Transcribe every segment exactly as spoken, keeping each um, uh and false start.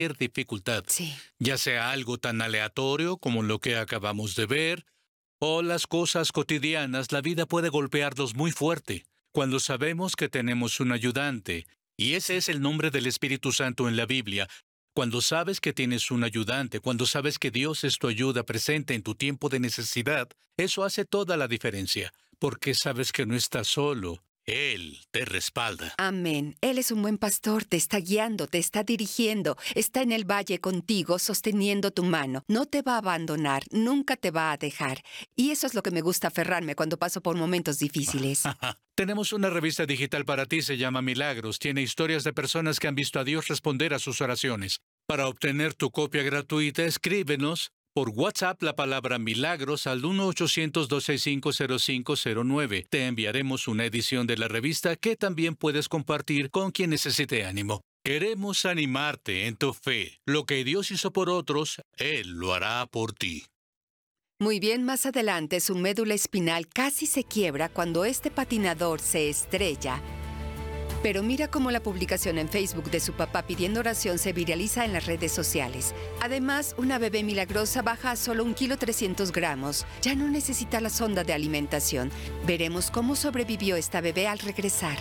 dificultad, Sí. ya sea algo tan aleatorio como lo que acabamos de ver, o las cosas cotidianas. La vida puede golpearnos muy fuerte. Cuando sabemos que tenemos un ayudante, y ese es el nombre del Espíritu Santo en la Biblia, cuando sabes que tienes un ayudante, cuando sabes que Dios es tu ayuda presente en tu tiempo de necesidad, eso hace toda la diferencia, porque sabes que no estás solo. Él te respalda. Amén. Él es un buen pastor, te está guiando, te está dirigiendo, está en el valle contigo, sosteniendo tu mano. No te va a abandonar, nunca te va a dejar. Y eso es lo que me gusta aferrarme cuando paso por momentos difíciles. Tenemos una revista digital para ti, se llama Milagros. Tiene historias de personas que han visto a Dios responder a sus oraciones. Para obtener tu copia gratuita, escríbenos por WhatsApp la palabra Milagros al uno ochocientos, dos seis cinco, cero cinco cero nueve. Te enviaremos una edición de la revista que también puedes compartir con quien necesite ánimo. Queremos animarte en tu fe. Lo que Dios hizo por otros, Él lo hará por ti. Muy bien, más adelante su médula espinal casi se quiebra cuando este patinador se estrella. Pero mira cómo la publicación en Facebook de su papá pidiendo oración se viraliza en las redes sociales. Además, una bebé milagrosa baja a solo un kilo trescientos gramos. Ya no necesita la sonda de alimentación. Veremos cómo sobrevivió esta bebé al regresar.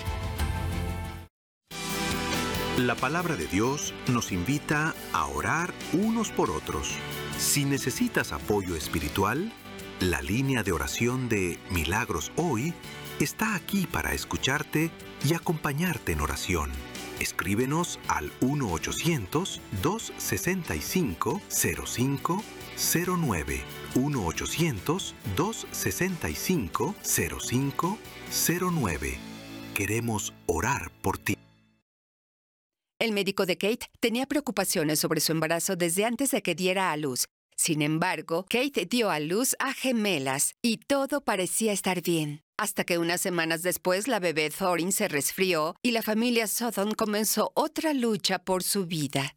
La palabra de Dios nos invita a orar unos por otros. Si necesitas apoyo espiritual, la línea de oración de Milagros Hoy está aquí para escucharte y acompañarte en oración. Escríbenos al uno ochocientos, dos seis cinco, cero cinco cero nueve. uno ochocientos, dos seis cinco, cero cinco cero nueve. Queremos orar por ti. El médico de Kate tenía preocupaciones sobre su embarazo desde antes de que diera a luz. Sin embargo, Kate dio a luz a gemelas y todo parecía estar bien. Hasta que unas semanas después la bebé Thorin se resfrió y la familia Sutton comenzó otra lucha por su vida.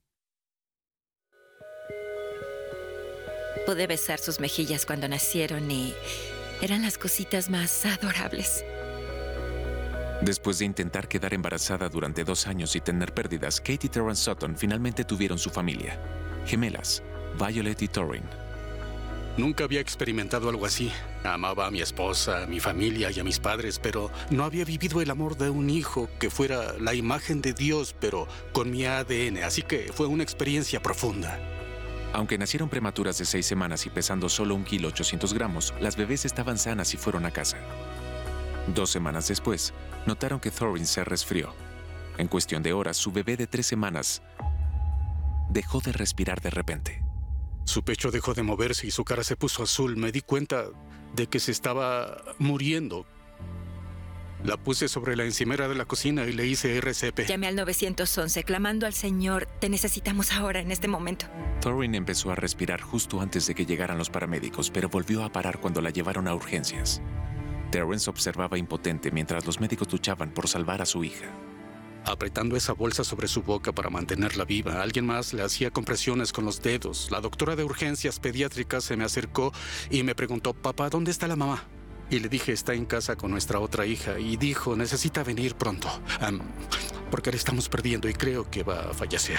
Pude besar sus mejillas cuando nacieron y eran las cositas más adorables. Después de intentar quedar embarazada durante dos años y tener pérdidas, Kate y Terrence Sutton finalmente tuvieron su familia. Gemelas, Violet y Thorin. Nunca había experimentado algo así. Amaba a mi esposa, a mi familia y a mis padres, pero no había vivido el amor de un hijo que fuera la imagen de Dios, pero con mi A D N, así que fue una experiencia profunda. Aunque nacieron prematuras de seis semanas y pesando solo un kilo ochocientos gramos, las bebés estaban sanas y fueron a casa. Dos semanas después, notaron que Thorin se resfrió. En cuestión de horas, su bebé de tres semanas dejó de respirar de repente. Su pecho dejó de moverse y su cara se puso azul. Me di cuenta de que se estaba muriendo. La puse sobre la encimera de la cocina y le hice R C P. Llamé al nueve once clamando al Señor, te necesitamos ahora, en este momento. Thorin empezó a respirar justo antes de que llegaran los paramédicos, pero volvió a parar cuando la llevaron a urgencias. Terrence observaba impotente mientras los médicos luchaban por salvar a su hija. Apretando esa bolsa sobre su boca para mantenerla viva, alguien más le hacía compresiones con los dedos. La doctora de urgencias pediátricas se me acercó y me preguntó, papá, ¿dónde está la mamá? Y le dije, está en casa con nuestra otra hija. Y dijo, necesita venir pronto, um, porque la estamos perdiendo y creo que va a fallecer.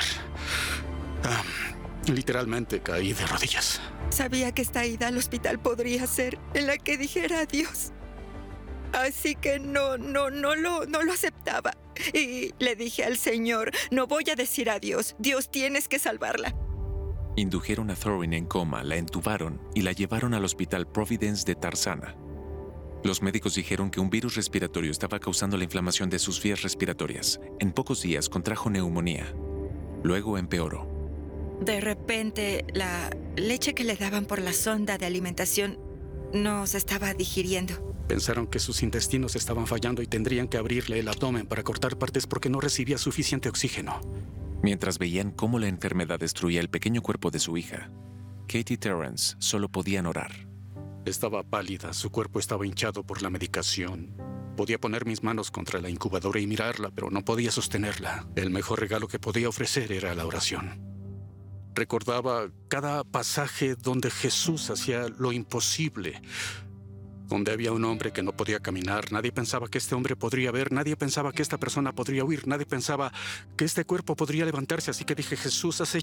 Um, literalmente caí de rodillas. Sabía que esta ida al hospital podría ser en la que dijera adiós. Así que no, no, no lo, no lo aceptaba. Y le dije al Señor, no voy a decir adiós. Dios, tienes que salvarla. Indujeron a Thorin en coma, la entubaron y la llevaron al hospital Providence de Tarzana. Los médicos dijeron que un virus respiratorio estaba causando la inflamación de sus vías respiratorias. En pocos días contrajo neumonía. Luego empeoró. De repente, la leche que le daban por la sonda de alimentación no se estaba digiriendo. Pensaron que sus intestinos estaban fallando y tendrían que abrirle el abdomen para cortar partes porque no recibía suficiente oxígeno. Mientras veían cómo la enfermedad destruía el pequeño cuerpo de su hija, Kate y Terrence solo podían orar. Estaba pálida, su cuerpo estaba hinchado por la medicación. Podía poner mis manos contra la incubadora y mirarla, pero no podía sostenerla. El mejor regalo que podía ofrecer era la oración. Recordaba cada pasaje donde Jesús hacía lo imposible, donde había un hombre que no podía caminar. Nadie pensaba que este hombre podría ver, nadie pensaba que esta persona podría huir, nadie pensaba que este cuerpo podría levantarse. Así que dije, Jesús, has hecho